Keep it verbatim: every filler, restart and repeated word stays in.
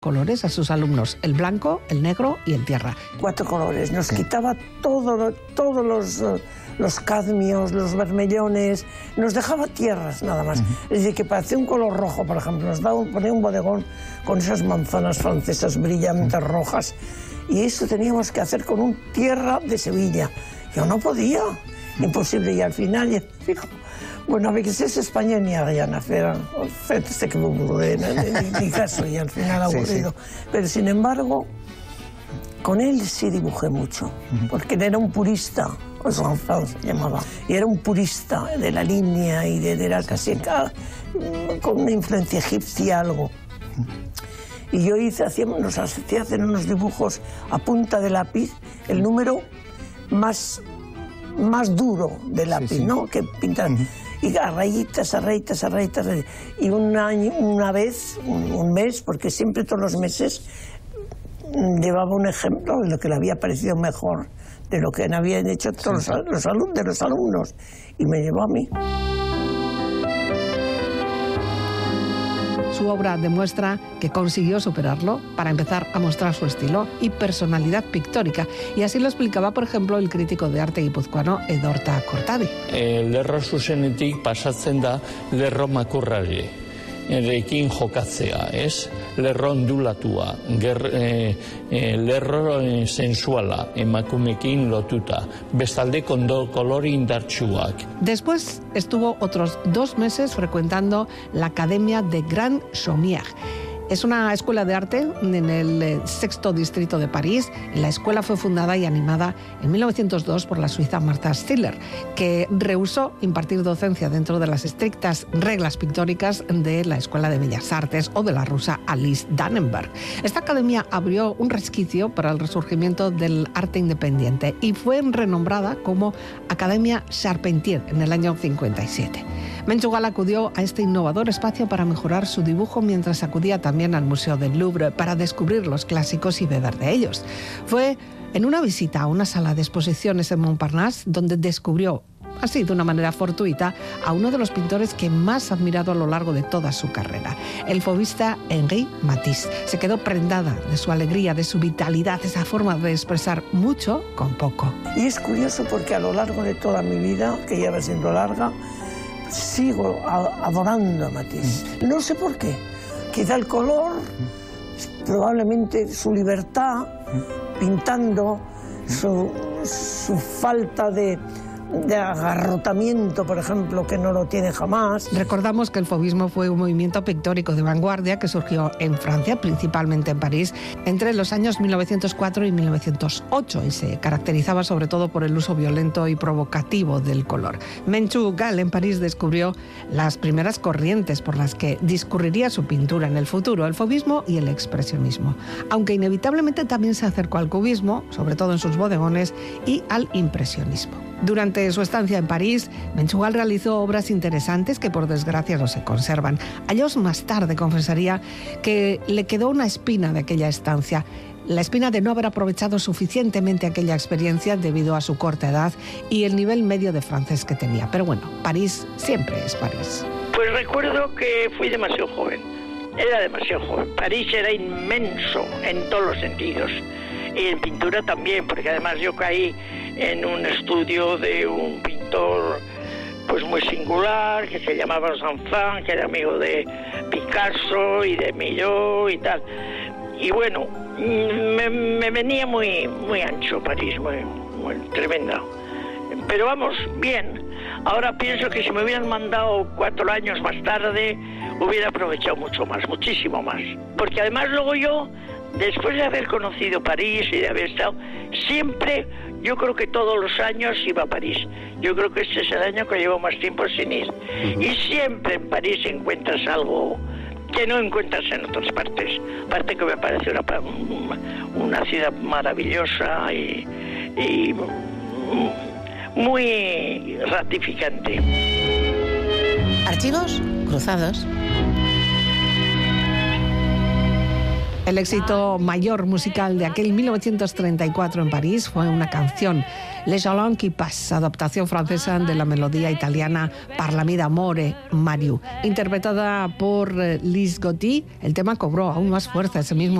colores a sus alumnos, el blanco, el negro y el tierra. Cuatro colores, nos quitaba todo, todos los, los cadmios, los vermellones, nos dejaba tierras nada más. Uh-huh. Es decir, que parecía un color rojo, por ejemplo, nos daba, ponía un bodegón con esas manzanas francesas brillantes, uh-huh. rojas, y eso teníamos que hacer con un tierra de Sevilla. Yo no podía, uh-huh. imposible, y al final, ya digo, bueno, avec ces España ni a rien à faire, faites que vous voulez, en mi caso, y al final aburrido. Sí, sí. Pero sin embargo, con él sí dibujé mucho, uh-huh. porque él era un purista, o sea, se llamaba, y era un purista de la línea y de, de la casica, con una influencia egipcia, algo. Uh-huh. Y yo hice, hacíamos, nos hacía hacer unos dibujos a punta de lápiz, el número más, más duro de lápiz, sí, sí. ¿no? Que pintar. Uh-huh. Y a rayitas, a rayitas, a rayitas. Y un año, una vez, un, un mes, porque siempre todos los meses llevaba un ejemplo de lo que le había parecido mejor, de lo que habían hecho todos sí, los, los, alumnos, de los alumnos. Y me llevó a mí. Su obra demuestra que consiguió superarlo para empezar a mostrar su estilo y personalidad pictórica. Y así lo explicaba, por ejemplo, el crítico de arte guipuzcoano Edorta Cortadi. Lerro zuzenetik pasatzen da lerro makurrari, erekin jokatzea, ez? Lerro ondulatua, ger, eh, eh, lerro eh, sensuala, emakumekin lotuta, bestalde kondo kolori indartsuak. Después estuvo otros dos meses frecuentando la Academia de Grand Chaumière. Es una escuela de arte en el sexto distrito de París. La escuela fue fundada y animada en mil novecientos dos por la suiza Martha Stiller, que rehusó impartir docencia dentro de las estrictas reglas pictóricas de la Escuela de Bellas Artes o de la rusa Alice Dannenberg. Esta academia abrió un resquicio para el resurgimiento del arte independiente y fue renombrada como Academia Charpentier en el año cincuenta y siete. Menchugall acudió a este innovador espacio para mejorar su dibujo, mientras acudía también al Museo del Louvre para descubrir los clásicos y beber de ellos. Fue en una visita a una sala de exposiciones en Montparnasse donde descubrió, así de una manera fortuita, a uno de los pintores que más ha admirado a lo largo de toda su carrera, el fauvista Henri Matisse. Se quedó prendada de su alegría, de su vitalidad, esa forma de expresar mucho con poco. Y es curioso porque a lo largo de toda mi vida, que ya va siendo larga, sigo adorando a Matisse. No sé por qué. Quizá el color, probablemente su libertad, pintando, su, su falta de, de agarrotamiento, por ejemplo, que no lo tiene jamás. Recordamos que el fauvismo fue un movimiento pictórico de vanguardia que surgió en Francia, principalmente en París, entre los años mil novecientos cuatro y mil novecientos ocho, y se caracterizaba sobre todo por el uso violento y provocativo del color. Menchugall en París descubrió las primeras corrientes por las que discurriría su pintura en el futuro, el fauvismo y el expresionismo, aunque inevitablemente también se acercó al cubismo, sobre todo en sus bodegones, y al impresionismo. Durante su estancia en París, Menchugall realizó obras interesantes que por desgracia no se conservan. Años más tarde confesaría que le quedó una espina de aquella estancia, la espina de no haber aprovechado suficientemente aquella experiencia debido a su corta edad y el nivel medio de francés que tenía. Pero bueno, París siempre es París. Pues recuerdo que fui demasiado joven, era demasiado joven. París era inmenso en todos los sentidos, y en pintura también, porque además yo caí en un estudio de un pintor pues muy singular que se llamaba Sanfin, que era amigo de Picasso y de Millot y tal. Y bueno, me, me venía muy muy ancho París, muy, muy tremenda. Pero vamos, bien. Ahora pienso que si me hubieran mandado cuatro años más tarde, hubiera aprovechado mucho más, muchísimo más. Porque además luego yo, después de haber conocido París y de haber estado, siempre, yo creo que todos los años iba a París. Yo creo que este es el año que llevo más tiempo sin ir. Uh-huh. Y siempre en París encuentras algo que no encuentras en otras partes. Aparte que me parece una, una ciudad maravillosa y, y muy ratificante. Archivos cruzados. El éxito mayor musical de aquel mil novecientos treinta y cuatro en París fue una canción, Les Jalons qui passent, adaptación francesa de la melodía italiana Parlami d'amore, Mariù. Interpretada por Lise Gotti, el tema cobró aún más fuerza ese mismo